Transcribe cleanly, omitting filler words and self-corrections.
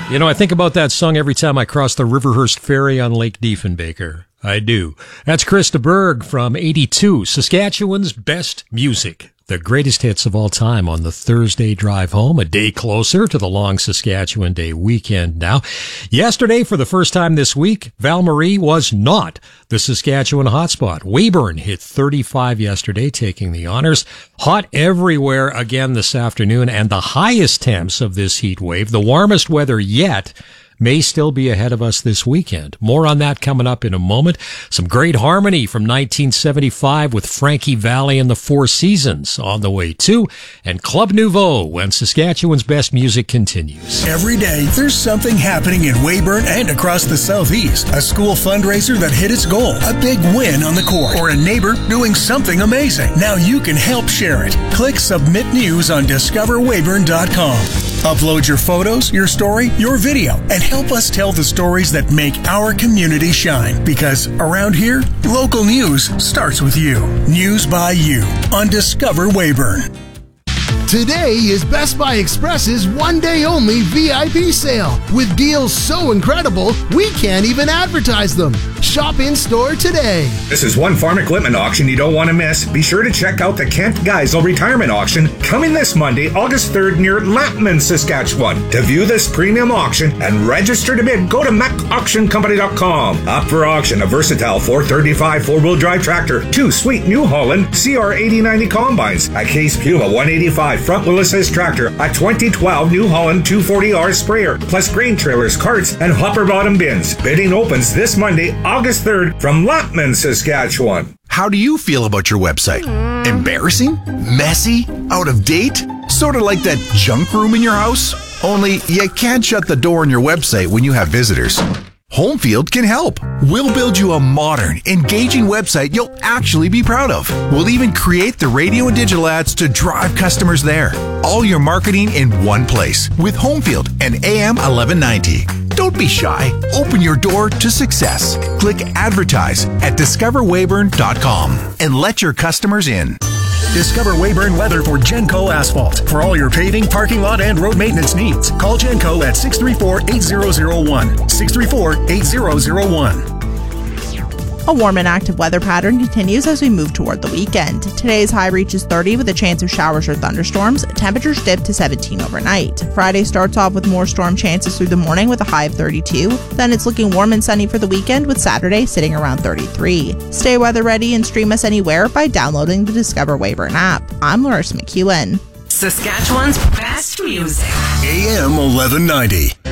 You know, I think about that song every time I cross the Riverhurst Ferry on Lake Diefenbaker. I do. That's Chris de Burgh from 82, Saskatchewan's best music. The greatest hits of all time on the Thursday drive home, a day closer to the long Saskatchewan Day weekend now. Yesterday, for the first time this week, Val Marie was not the Saskatchewan hotspot. Weyburn hit 35 yesterday, taking the honors. Hot everywhere again this afternoon, and the highest temps of this heat wave, the warmest weather yet, may still be ahead of us this weekend. More on that coming up in a moment. Some great harmony from 1975 with Frankie Valli and the Four Seasons on the way too. And Club Nouveau when Saskatchewan's best music continues. Every day, there's something happening in Weyburn and across the southeast. A school fundraiser that hit its goal, a big win on the court, or a neighbor doing something amazing. Now you can help share it. Click Submit News on discoverweyburn.com. Upload your photos, your story, your video, and help us tell the stories that make our community shine. Because around here, local news starts with you. News by you on Discover Weyburn. Today is Best Buy Express's one-day-only VIP sale with deals so incredible we can't even advertise them. Shop in-store today. This is one farm equipment auction you don't want to miss. Be sure to check out the Kent Geisel Retirement Auction coming this Monday, August 3rd near Lampman, Saskatchewan. To view this premium auction and register to bid, go to macauctioncompany.com. Up for auction, a versatile 435 four-wheel drive tractor, 2 sweet New Holland CR8090 combines, a Case Puma 185 front wheel assist tractor, a 2012 New Holland 240R sprayer, plus grain trailers, carts, and hopper bottom bins. Bidding opens this Monday, August 3rd from Lampman, Saskatchewan. How do you feel about your website? Embarrassing? Messy? Out of date? Sort of like that junk room in your house? Only you can't shut the door on your website when you have visitors. Homefield can help. We'll build you a modern, engaging website you'll actually be proud of. We'll even create the radio and digital ads to drive customers there. All your marketing in one place with Homefield and AM 1190. Don't be shy. Open your door to success. Click advertise at discoverweyburn.com and let your customers in. Discover Weyburn Weather for Genco Asphalt. For all your paving, parking lot, and road maintenance needs, call Genco at 634-8001. 634-8001. A warm and active weather pattern continues as we move toward the weekend. Today's high reaches 30 with a chance of showers or thunderstorms. Temperatures dip to 17 overnight. Friday starts off with more storm chances through the morning with a high of 32. Then it's looking warm and sunny for the weekend with Saturday sitting around 33. Stay weather ready and stream us anywhere by downloading the Discover Weyburn app. I'm Larissa McEwen. Saskatchewan's best music. AM 1190.